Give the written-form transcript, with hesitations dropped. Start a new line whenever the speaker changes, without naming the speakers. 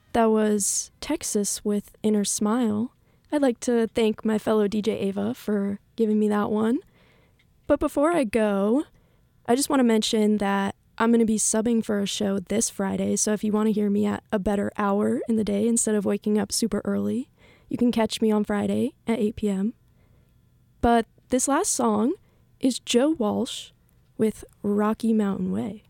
That was Texas with Inner Smile. I'd like to thank my fellow DJ Ava for giving me that one. But before I go, I just want to mention that I'm going to be subbing for a show this Friday, so if you want to hear me at a better hour in the day instead of waking up super early, you can catch me on Friday at 8 p.m. But this last song is Joe Walsh with Rocky Mountain Way.